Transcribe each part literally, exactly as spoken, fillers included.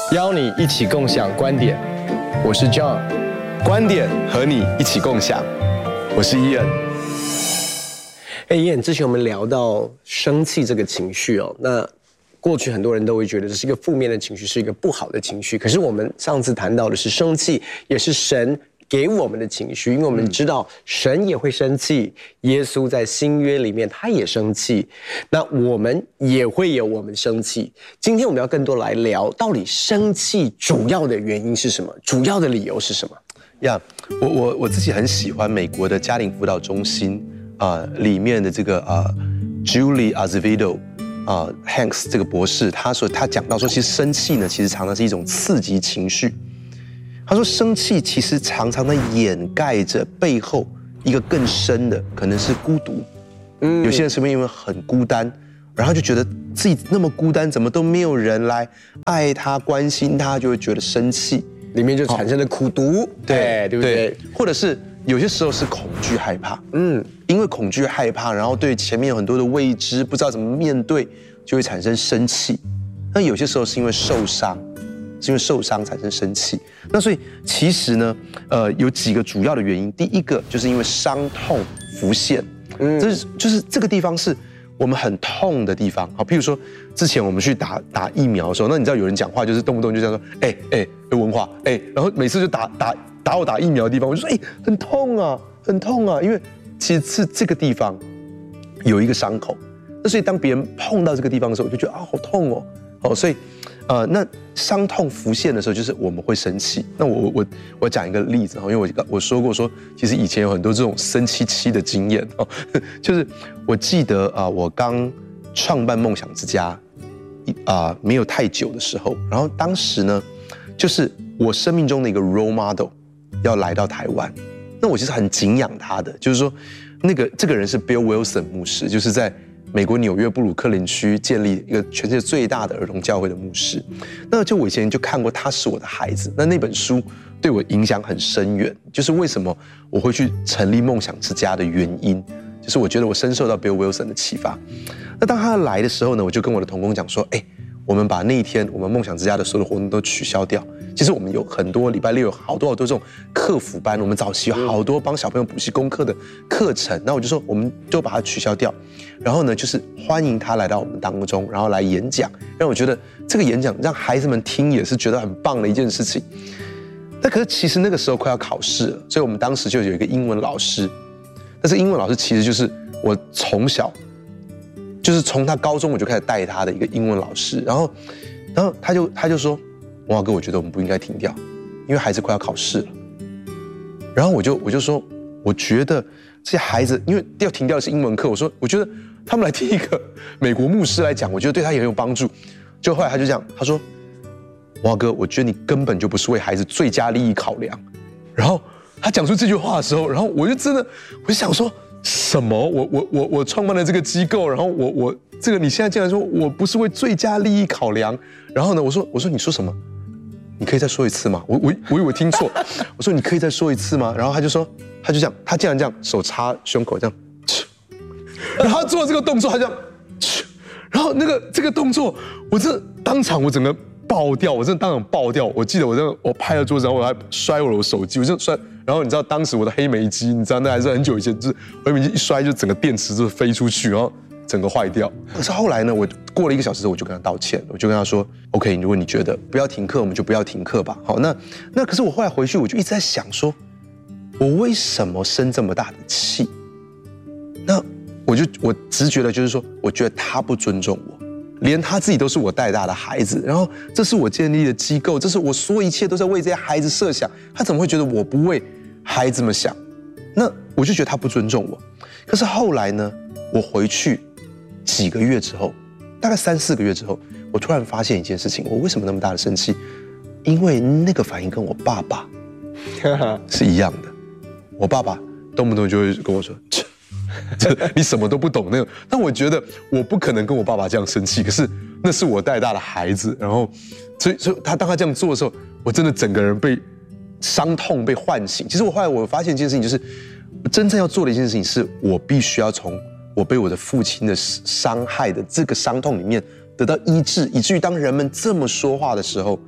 邀你一起共享观点，我是 John， 观点和你一起共享，我是 Ian。 哎，Ian，之前我们聊到生气这个情绪哦，那过去很多人都会觉得这是一个负面的情绪，是一个不好的情绪。可是我们上次谈到的是生气，也是神给我们的情绪，因为我们知道神也会生气，耶稣在新约里面他也生气，那我们也会有我们生气。今天我们要更多来聊，到底生气主要的原因是什么？主要的理由是什么？ 呀、yeah, 我我我自己很喜欢美国的家庭辅导中心啊、呃、里面的这个啊、呃、Julie Azevedo 啊、呃、Hanks 这个博士，他说他讲到说，其实生气呢，其实常常是一种刺激情绪。他说，生气其实常常的掩盖着背后一个更深的，可能是孤独。嗯，有些人是不是因为很孤单，然后就觉得自己那么孤单，怎么都没有人来爱他、关心他，就会觉得生气， 里面就产生了苦毒，对对不对？ 对，或者是有些时候是恐惧、害怕，嗯，因为恐惧、害怕，然后对前面有很多的未知，不知道怎么面对，就会产生生气。那有些时候是因为受伤。是因为受伤产生生气，那所以其实呢，呃，有几个主要的原因。第一个就是因为伤痛浮现，嗯，这是就是这个地方是我们很痛的地方。好，譬如说之前我们去打打疫苗的时候，那你知道有人讲话就是动不动就这样说，哎哎，有文化，哎，然后每次就打打打我打疫苗的地方，我就说，哎，很痛啊，很痛啊，因为其实是这个地方有一个伤口，那所以当别人碰到这个地方的时候，我就觉得啊，好痛哦，哦，所以。呃，那伤痛浮现的时候，就是我们会生气。那我我我讲一个例子哈，因为我我说过说，其实以前有很多这种生气气的经验哦，就是我记得啊、呃，我刚创办梦想之家啊、呃、没有太久的时候，然后当时呢，就是我生命中的一个 role model 要来到台湾，那我其实很敬仰他的，就是说那个这个人是 Bill Wilson 牧师，就是在。美国纽约布鲁克林区建立一个全世界最大的儿童教会的牧师，那就我以前就看过《他是我的孩子》，那那本书对我影响很深远，就是为什么我会去成立梦想之家的原因，就是我觉得我深受到 Bill Wilson 的启发。那当他来的时候呢，我就跟我的同工讲说，哎，我们把那一天我们梦想之家的所有的活动都取消掉。其实我们有很多礼拜六有好多好多这种课辅班，我们早期有好多帮小朋友补习功课的课程，那我就说我们就把它取消掉，然后呢就是欢迎他来到我们当中，然后来演讲，让我觉得这个演讲让孩子们听也是觉得很棒的一件事情。那可是其实那个时候快要考试了，所以我们当时就有一个英文老师，但是英文老师其实就是我从小就是从他高中我就开始带他的一个英文老师，然后然后他就他就说。文华哥，我觉得我们不应该停掉，因为孩子快要考试了。然后我就我就说，我觉得这些孩子，因为要停掉的是英文课，我说我觉得他们来听一个美国牧师来讲，我觉得对他也很有帮助。就后来他就这样，他说，文华哥，我觉得你根本就不是为孩子最佳利益考量。然后他讲出这句话的时候，然后我就真的，我就想说什么？我我我我创办了这个机构，然后我我这个你现在竟然说我不是为最佳利益考量，然后呢，我说我说你说什么？你可以再说一次吗？我我我以为听错，我说你可以再说一次吗？然后他就说，他就这样，他竟然这样手插胸口这样，然后他做这个动作，他这样，然后那个这个动作，我这当场我整个爆掉，我真的当场爆掉。我记得我这个我拍了桌子，然后我还摔我的手机，我就摔。然后你知道当时我的黑莓机，你知道那还是很久以前，就是黑莓机一摔就整个电池就飞出去，然后。整个坏掉，可是后来呢？我过了一个小时之后，我就跟他道歉，我就跟他说 ：“OK， 如果你觉得不要停课，我们就不要停课吧。”好，那那可是我后来回去，我就一直在想说，我为什么生这么大的气？那我就我直觉的就是说，我觉得他不尊重我，连他自己都是我带大的孩子，然后这是我建立的机构，这是我所有一切都在为这些孩子设想，他怎么会觉得我不为孩子们想？那我就觉得他不尊重我。可是后来呢，我回去。几个月之后，大概三四个月之后，我突然发现一件事情：我为什么那么大的生气？因为那个反应跟我爸爸是一样的。我爸爸动不动就会跟我说：“你什么都不懂。”那个，但我觉得我不可能跟我爸爸这样生气。可是那是我带大的孩子，然后，所以，所以他当他这样做的时候，我真的整个人被伤痛被唤醒。其实我后来我发现一件事情，就是真正要做的一件事情，是我必须要从。我被我的父亲的伤害的这个伤痛里面得到医治，以至于当人们这么说话的时候，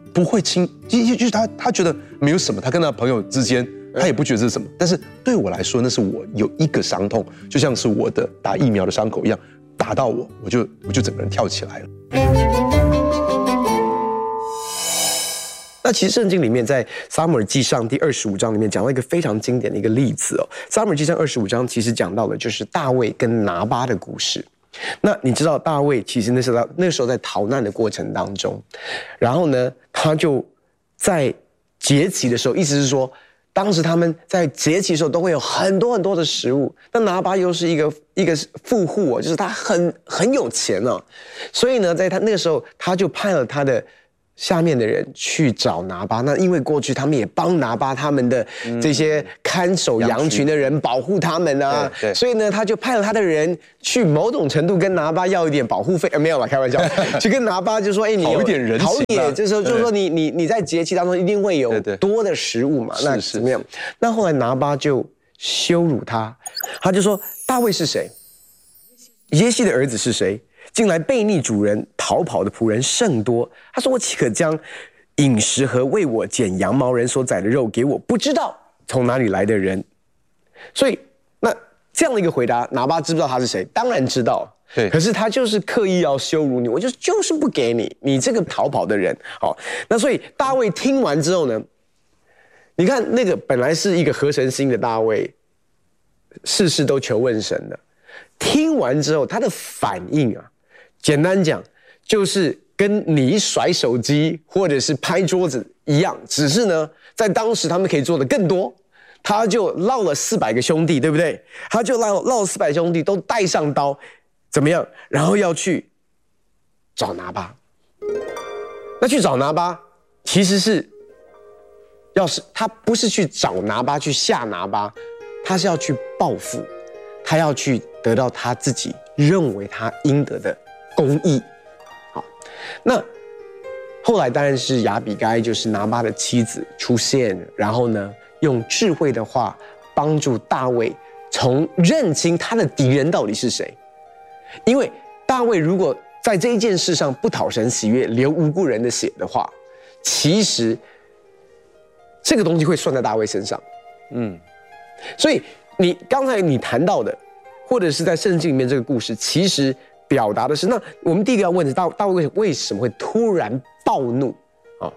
不会轻，就就是他他觉得没有什么，他跟他朋友之间，他也不觉得这是什么。但是对我来说，那是我有一个伤痛，就像是我的打疫苗的伤口一样，打到我，我就我就整个人跳起来了。 那其实圣经里面在撒母耳记上第二十五章里面讲到一个非常经典的一个例子哦。撒母耳记上二十五章其实讲到的就是大卫跟拿巴的故事。那你知道大卫其实那时候那时候在逃难的过程当中，然后呢，他就在节期的时候，意思是说，当时他们在节期的时候都会有很多很多的食物。那拿巴又是一个一个富户哦，就是他很很有钱哦，所以呢，在他那个时候，他就派了他的下面的人去找拿巴。那因为过去他们也帮拿巴他们的这些看守羊群的人保护他们啊， 对对， 所以呢，他就派了他的人去某种程度跟拿巴要一点保护费，呃，没有啦，开玩笑，去跟拿巴就说，哎，你有好一点人情啊， 好一点，就是说，就是说你你你在节期当中一定会有对对多的食物嘛，那怎么样？那后来拿巴就羞辱他，他就说大卫是谁？耶西的儿子是谁？近来背逆主人逃跑的仆人甚多。他说：“我岂可将饮食和为我剪羊毛人所宰的肉给我不知道从哪里来的人？”所以，那这样的一个回答，拿巴知不知道他是谁？当然知道。 对， 可是他就是刻意要羞辱你，我就就是不给你，你这个逃跑的人。好，那所以大卫听完之后呢，你看那个本来是一个合神心的大卫，事事都求问神的，听完之后他的反应啊。简单讲，就是跟你甩手机或者是拍桌子一样，只是呢，在当时他们可以做的更多。他就绕了四百个兄弟，对不对？他就绕绕四百兄弟都带上刀，怎么样？然后要去找拿巴。那去找拿巴，其实是，要是他不是去找拿巴去吓拿巴，他是要去报复，他要去得到他自己认为他应得的公义。好，那后来当然是亚比该，就是拿巴的妻子出现，然后呢，用智慧的话帮助大卫从认清他的敌人到底是谁。因为大卫如果在这一件事上不讨神喜悦，流无辜人的血的话，其实这个东西会算在大卫身上。嗯，所以你刚才你谈到的，或者是在圣经里面这个故事，其实表达的是，那我们第一个要问的是，大大卫为什么会突然暴怒啊？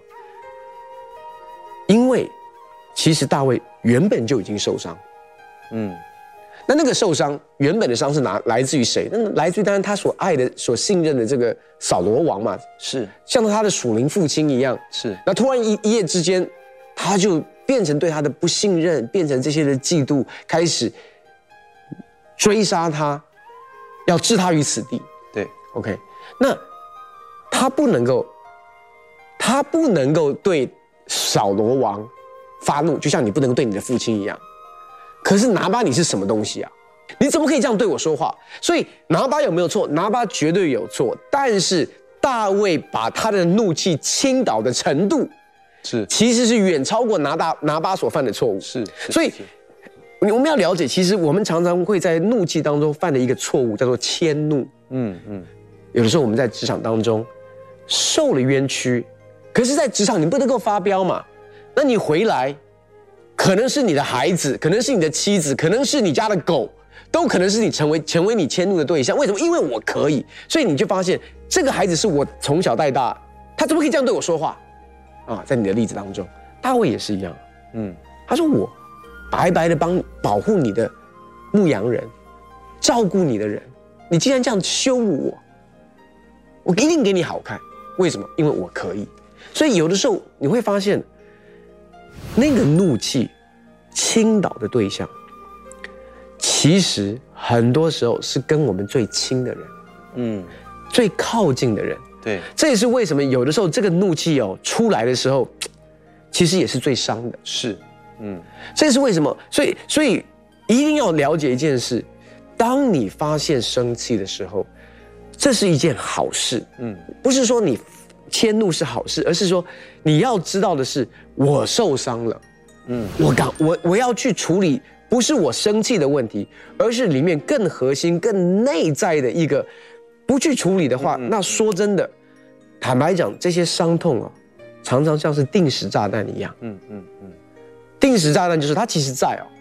因为其实大卫原本就已经受伤。嗯。那那个受伤，原本的伤是哪来自于谁？那来自于当然他所爱的、所信任的这个扫罗王嘛， 是像他的属灵父亲一样。 是。 那突然一一夜之间，他就变成对他的不信任，变成这些的嫉妒，开始追杀他，要置他于死地。 对 ，OK。那他不能够，他不能够对扫罗王发怒，就像你不能够对你的父亲一样。可是拿巴你是什么东西啊？你怎么可以这样对我说话？所以拿巴有没有错？拿巴绝对有错。但是大卫把他的怒气倾倒的程度， 是其实是远超过拿大拿巴所犯的错误。 是， 所以我们要了解，其实我们常常会在怒气当中犯的一个错误，叫做迁怒。嗯嗯，有的时候我们在职场当中受了冤屈，可是在职场你不能够发飙嘛，那你回来。可能是你的孩子，可能是你的妻子，可能是你家的狗，都可能是你成为成为你迁怒的对象。为什么？因为我可以，所以你就发现这个孩子是我从小带大，他怎么可以这样对我说话？啊，在你的例子当中，大卫也是一样。嗯，他说我白白的帮保护你的牧羊人，照顾你的人，你既然这样羞辱我，我一定给你好看。为什么？因为我可以。所以有的时候你会发现。那个怒气倾倒的对象，其实很多时候是跟我们最亲的人，嗯，最靠近的人。 对， 这也是为什么有的时候这个怒气哦出来的时候，其实也是最伤的。 是，嗯， 这是为什么？所以，所以一定要了解一件事：当你发现生气的时候，这是一件好事。嗯，不是说你。迁怒是好事，而是说你要知道的是，我受伤了，嗯，我刚我我要去处理，不是我生气的问题，而是里面更核心、更内在的一个，不去处理的话，嗯、那说真的，坦白讲，这些伤痛啊， 常常像是定时炸弹一样。嗯嗯嗯，定时炸弹就是它其实在哦，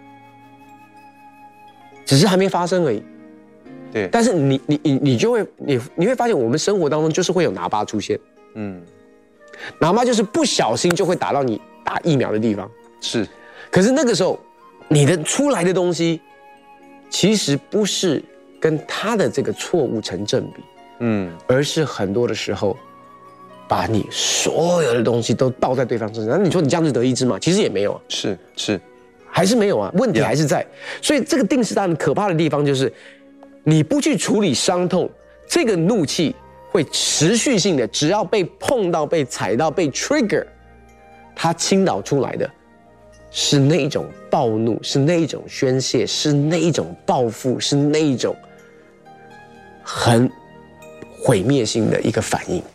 只是还没发生而已。 对， 但是你你你你就会你你会发现，我们生活当中就是会有拿巴出现。嗯，拿巴就是不小心就会打到你打疫苗的地方。 是， 可是那个时候，你的出来的东西，其实不是跟他的这个错误成正比。嗯，而是很多的时候，把你所有的东西都倒在对方身上。那你说你这样子得医治吗？其实也没有啊。 是是， 还是没有啊，问题还是在。所以这个定时炸弹可怕的地方就是。你不去处理伤痛，这个怒气会持续性的，只要被碰到、被踩到、被 trigger， 它倾倒出来的是那一种暴怒，是那一种宣泄，是那一种报复，是那一种很毁灭性的一个反应。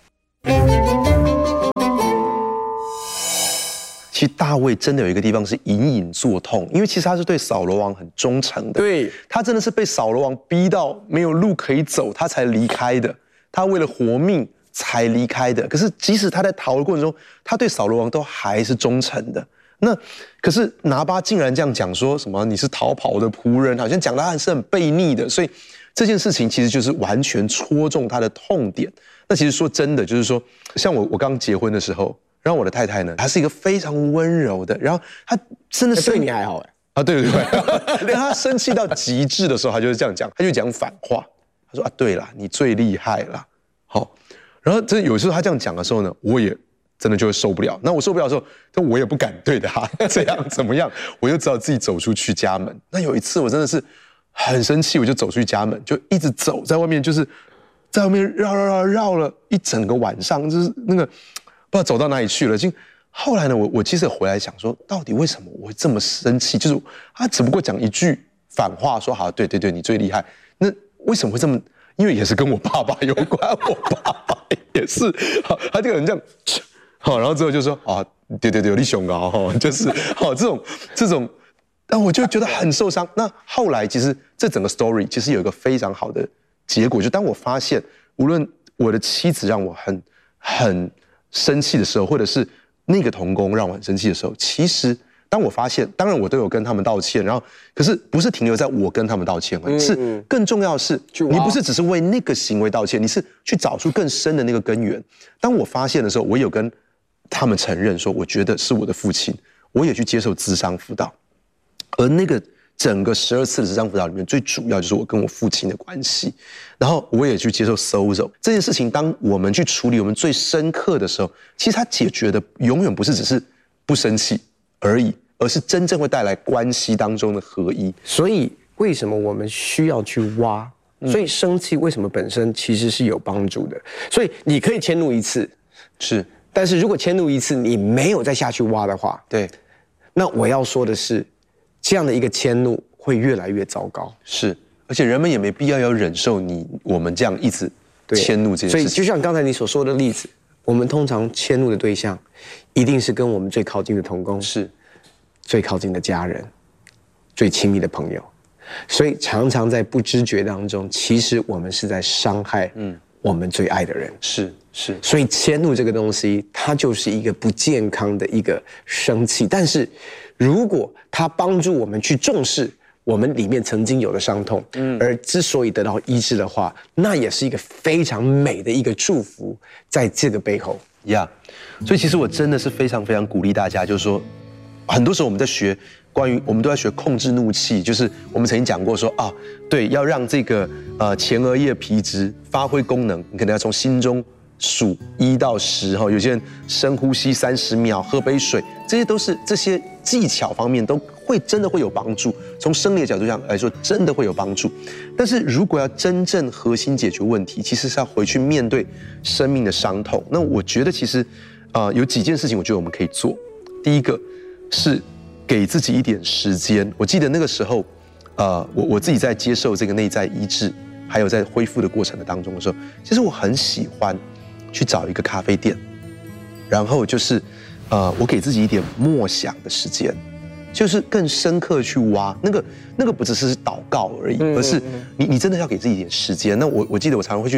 其实大卫真的有一个地方是隐隐作痛，因为其实他是对扫罗王很忠诚的。 对， 他真的是被扫罗王逼到没有路可以走，他才离开的。他为了活命才离开的。可是即使他在逃的过程中，他对扫罗王都还是忠诚的。那可是拿巴竟然这样讲说什么你是逃跑的仆人，好像讲他是很悖逆的。所以这件事情其实就是完全戳中他的痛点。那其实说真的，就是说像我我刚结婚的时候。然后我的太太呢，她是一个非常温柔的，然后她真的是对你还好哎啊，对对对，连她生气到极致的时候，她就是这样讲，她就讲反话，她说啊，对啦，你最厉害啦，好，然后这有时候她这样讲的时候呢，我也真的就会受不了，那我受不了的时候，但我也不敢对她这样怎么样，我就只好自己走出去家门。那有一次我真的是很生气，我就走出去家门，就一直走在外面，就是在外面绕绕绕绕了一整个晚上，就是那个。不知道走到哪里去了。就后来呢，我我其实回来想说，到底为什么我会这么生气？就是他只不过讲一句反话，说好，对对对，你最厉害。那为什么会这么？因为也是跟我爸爸有关，我爸爸也是，好，他这个人这样，好，然后之后就说啊，对对对，你熊高哈，就是好这种这种，但我就觉得很受伤。那后来其实这整个 story 其实有一个非常好的结果，就当我发现，无论我的妻子让我很很。生气的时候，或者是那个童工让我很生气的时候，其实当我发现，当然我都有跟他们道歉，然后可是不是停留在我跟他们道歉而已，嗯、是更重要的是，你不是只是为那个行为道歉，你是去找出更深的那个根源。当我发现的时候，我有跟他们承认说，我觉得是我的父亲，我也去接受諮商辅导，而那个。整个十二次的諮商辅导里面，最主要就是我跟我父亲的关系，然后我也去接受 sozo 这件事情。当我们去处理我们最深刻的时候，其实它解决的永远不是只是不生气而已，而是真正会带来关系当中的合一。 所以为什么我们需要去挖？所以生气为什么本身其实是有帮助的？所以你可以迁怒一次， 是， 但是如果迁怒一次你没有再下去挖的话， 对， 那我要说的是。这样的一个迁怒会越来越糟糕， 是，而且人们也没必要要忍受你我们这样一直迁怒这件事情。 所以就像刚才你所说的例子，我们通常迁怒的对象，一定是跟我们最靠近的同工， 是， 最靠近的家人，最亲密的朋友。所以常常在不知觉当中，其实我们是在伤害嗯我们最爱的人。 是是， 所以迁怒这个东西，它就是一个不健康的一个生气，但是。如果它帮助我们去重视我们里面曾经有的伤痛，嗯，而之所以得到医治的话，那也是一个非常美的一个祝福，在这个背后呀。Yeah. 所以其实我真的是非常非常鼓励大家，就是说，很多时候我们在学关于我们都在学控制怒气，就是我们曾经讲过说啊，对，要让这个呃前额叶皮质发挥功能，你可能要从心中。数一到十哈，有些人深呼吸三十秒，喝杯水，这些都是这些技巧方面都会真的会有帮助。从生理的角度上来说，真的会有帮助。但是如果要真正核心解决问题，其实是要回去面对生命的伤痛。那我觉得其实，呃，有几件事情，我觉得我们可以做。第一个是给自己一点时间。我记得那个时候，呃，我我自己在接受这个内在医治，还有在恢复的过程的当中的时候，其实我很喜欢。去找一个咖啡店，然后就是，呃，我给自己一点默想的时间，就是更深刻去挖那个那个不只是祷告而已，而是你你真的要给自己一点时间。那我我记得我常常会去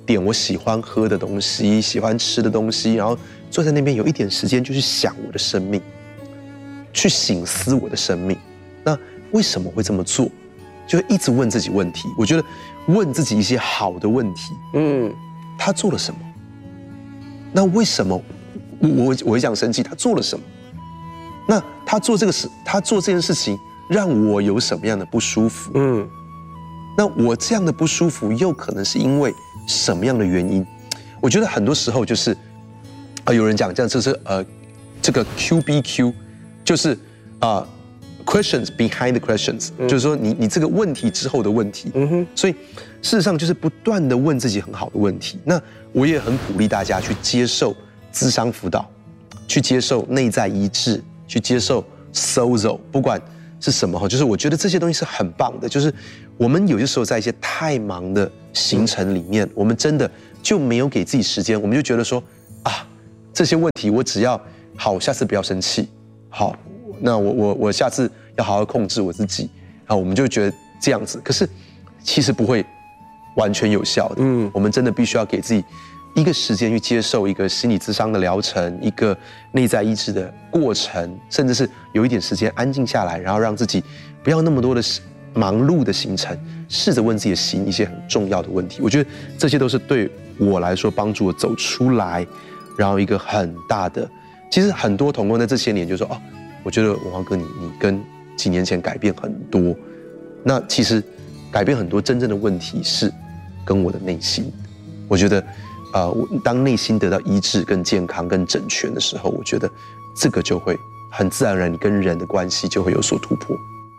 点我喜欢喝的东西、喜欢吃的东西，然后坐在那边有一点时间，就去想我的生命，去省思我的生命。那为什么会这么做？就一直问自己问题。我觉得问自己一些好的问题，嗯，他做了什么？那为什么我我我会这样生气？他做了什么？那他做这个事，他做这件事情让我有什么样的不舒服？嗯，那我这样的不舒服又可能是因为什么样的原因？我觉得很多时候就是，啊，有人讲这样，就是呃，这个 Q B Q， 就是啊。呃Questions behind the questions，、嗯、就是说你你这个问题之后的问题，嗯哼，所以事实上就是不断的问自己很好的问题。那我也很鼓励大家去接受諮商輔導，去接受內在醫治，去接受 sozo， 不管是什麼，就是我覺得這些東西是很棒的。就是我們有些時候在一些太忙的行程裡面，嗯、我們真的就沒有給自己時間，我們就覺得說啊，這些問題我只要好，我下次不要生氣，好。那我我我下次要好好控制我自己，啊，我們就覺得這樣子，可是其實不會完全有效的。嗯，我們真的必須要給自己一個時間去接受一個心理諮商的療程，一個內在醫治的過程，甚至是有一點時間安靜下來，然後讓自己不要那麼多的忙碌的行程，試着問自己的心一些很重要的問題。我覺得這些都是對我來說幫助我走出來，然後一個很大的，其實很多同工在這些年就說哦。我覺得文華哥你，你你跟幾年前改變很多，那其實改變很多，真正的問題是跟我的內心。我覺得，呃，當內心得到醫治、更健康、更整全的時候，我覺得這個就會很自然而然，你跟人的關係就會有所突破。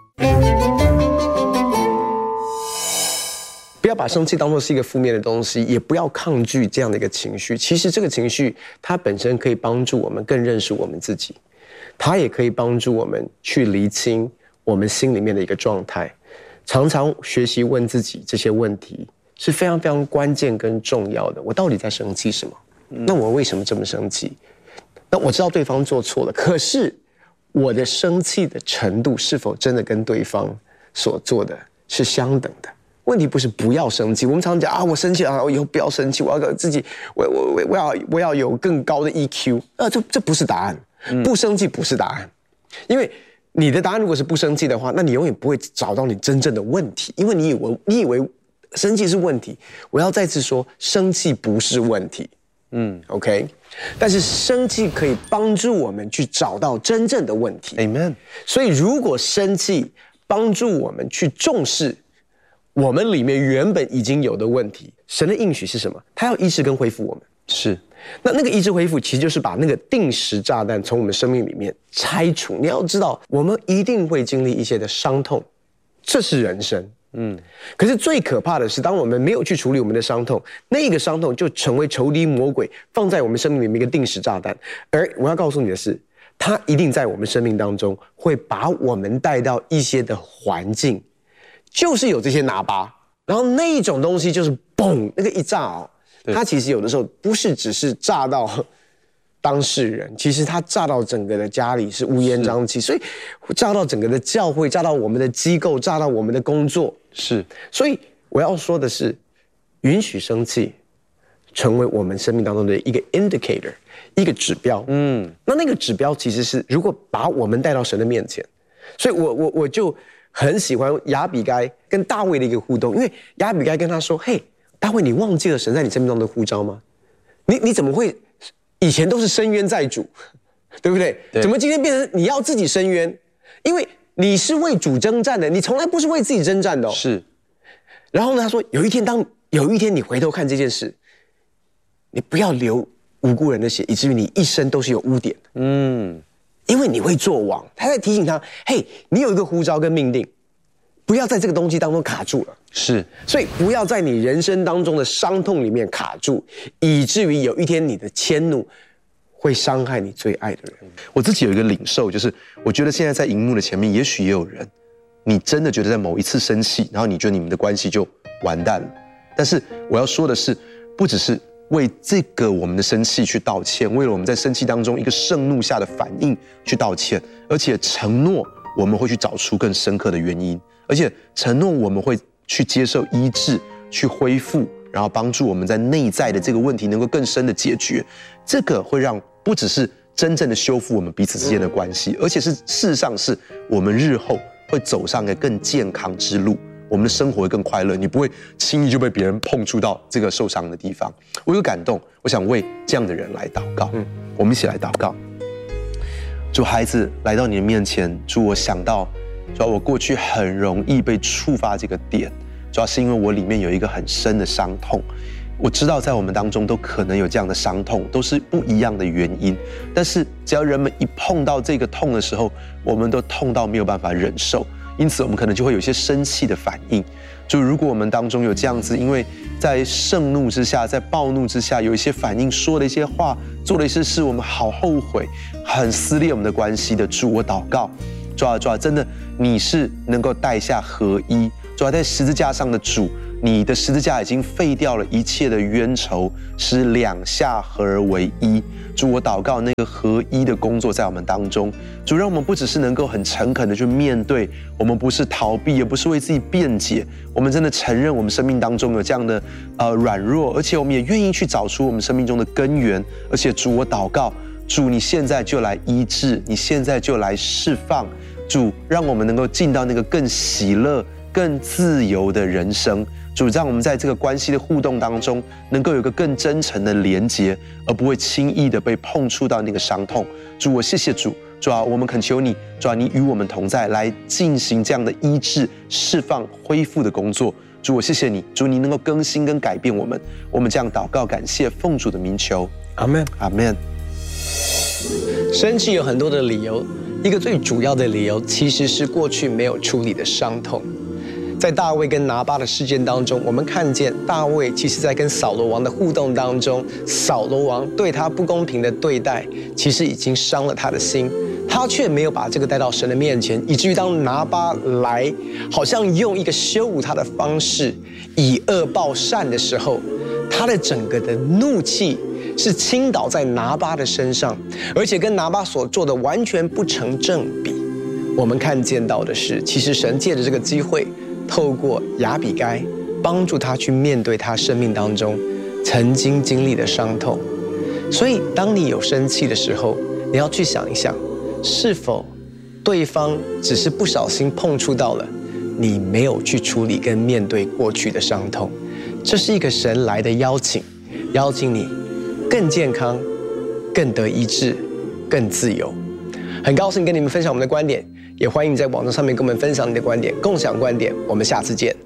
不要把生氣當作是一個負面的東西，也不要抗拒這樣的一個情緒。其實這個情緒它本身可以幫助我們更認識我們自己。它也可以幫助我們去釐清我們心裡面的一個狀態。常常學習問自己這些問題是非常非常關鍵跟重要的。我到底在生氣什麼？那我為什麼這麼生氣？那我知道對方做錯了，可是我的生氣的程度是否真的跟對方所做的是相等的？問題不是不要生氣，我們常常講啊，我生氣啊，我以後不要生氣，我要自己，我我我我要我要有更高的 E Q 啊，這這不是答案。不生氣不是答案，因為你的答案如果是不生氣的話，那你永遠不會找到你真正的問題，因為你以為你以為生氣是問題。我要再次說，生氣不是問題，嗯 ，OK， 但是生氣可以幫助我們去找到真正的問題 ，Amen。所以如果生氣幫助我們去重視我們裡面原本已經有的問題，神的應許是什麼？他要醫治跟恢復我們，是。那那個醫治恢復其實就是把那個定時炸彈從我們生命裡面拆除。你要知道，我們一定會經歷一些的傷痛，這是人生。嗯，可是最可怕的是，當我們沒有去處理我們的傷痛，那個傷痛就成為仇敵魔鬼放在我們生命裡面一個定時炸彈。而我要告訴你的是，它一定在我們生命當中會把我們帶到一些的環境，就是有這些喇叭，然後那一種東西就是嘣，那個一炸哦。它其實有的時候不是只是炸到當事人，其實它炸到整個的家裡是烏煙瘴氣，所以炸到整個的教會，炸到我們的機構，炸到我們的工作。是，所以我要說的是，允許生氣成為我們生命當中的一個 indicator， 一個指標。嗯，那那個指標其實是如果把我們帶到神的面前，所以我我我就很喜歡亞比該跟大衛的一個互動，因為亞比該跟他說：“嘿。”大衛，你忘記了神在你生命當中的呼召嗎？你你怎麼會以前都是伸冤在主，對不對？對，怎麼今天變成你要自己伸冤？因為你是為主征戰的，你從來不是為自己征戰的哦。是。然後呢，他說有一天當有一天你回頭看這件事，你不要流無辜人的血，以至於你一生都是有污點。嗯，因為你會做王。他在提醒他，嘿，你有一個呼召跟命定。不要在這個東西當中卡住了，是，所以不要在你人生當中的傷痛裡面卡住，以至於有一天你的遷怒會傷害你最愛的人。 我自己有一個領受，就是我覺得現在在熒幕的前面，也許也有人，你真的覺得在某一次生氣，然後你覺得你們的關係就完蛋了。但是我要說的是，不只是為這個我們的生氣去道歉，為了我們在生氣當中一個盛怒下的反應去道歉，而且承諾我們會去找出更深刻的原因。而且承諾我們會去接受醫治，去恢復然后帮助我们在内在的这个问题能够更深的解决。这个会让不只是真正的修复我们彼此之间的关系，而且是事实上是我们日后会走上一个更健康之路，我们的生活会更快乐，你不会轻易就被别人碰触到这个受伤的地方。我有感动，我想为这样的人来祷告。嗯，我们一起来祷告。主，孩子来到你的面前，主，我想到，主要我过去很容易被触发这个点，主要是因为我里面有一个很深的伤痛。我知道在我们当中都可能有这样的伤痛，都是不一样的原因。但是只要人们一碰到这个痛的时候，我们都痛到没有办法忍受，因此我们可能就会有一些生气的反应。就如果我们当中有这样子，因为在盛怒之下，在暴怒之下有一些反应，说了一些话，做了一些事，我们好后悔，很撕裂我们的关系的主，我祷告，主啊主啊，真的你是能够带下合一，主啊，在十字架上的主，你的十字架已经废掉了一切的冤仇，使两下合而为一。主，我祷告那个合一的工作在我们当中。主，让我们不只是能够很诚恳的去面对，我们不是逃避，也不是为自己辩解，我们真的承认我们生命当中有这样的呃软弱，而且我们也愿意去找出我们生命中的根源。而且主，我祷告，主，你现在就来医治，你现在就来释放。主，让我们能够进到那个更喜乐、更自由的人生。主，让我们在这个关系的互动当中，能够有个更真诚的连结，而不会轻易的被碰触到那个伤痛。主，我谢谢主，主啊，我们恳求你，主啊，你与我们同在，来进行这样的医治、释放、恢复的工作。主，我谢谢你，主，你能够更新跟改变我们。我们这样祷告，感谢，奉主的名求， 阿们， 阿们。 生气有很多的理由，一个最主要的理由其实是过去没有处理的伤痛。在大卫跟拿巴的事件当中，我们看见大卫其实在跟扫罗王的互动当中，扫罗王对他不公平的对待，其实已经伤了他的心，他却没有把这个带到神的面前，以至于当拿巴来，好像用一个羞辱他的方式，以恶报善的时候，他的整个的怒气是倾倒在拿巴的身上，而且跟拿巴所做的完全不成正比。我们看见到的是，其实神借着这个机会，透过亚比该帮助他去面对他生命当中曾经经历的伤痛。所以当你有生气的时候，你要去想一想，是否对方只是不小心碰触到了，你没有去处理跟面对过去的伤痛。这是一个神来的邀请，邀请你更健康、更得医治、更自由。很高兴跟你们分享我们的观点，也欢迎你在网络上面跟我们分享你的观点，共享观点。我们下次见。